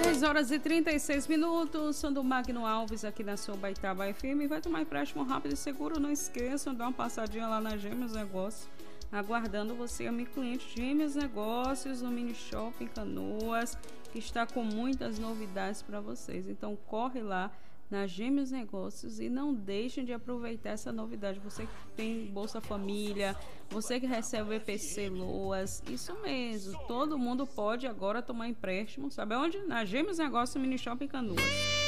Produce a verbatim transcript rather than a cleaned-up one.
dezesseis horas e trinta e seis minutos, sou do Magno Alves aqui na sua Baitaba F M. Vai tomar empréstimo rápido e seguro, não esqueçam, dá uma passadinha lá na Gêmeos Negócios, aguardando você, amigo cliente. Gêmeos Negócios no Mini Shopping Canoas, que está com muitas novidades para vocês. Então corre lá na Gêmeos Negócios e não deixem de aproveitar essa novidade. Você que tem Bolsa Família, você que recebe o E P C Loas, isso mesmo, todo mundo pode agora tomar empréstimo, sabe onde? Na Gêmeos Negócios Mini Shopping Canoas.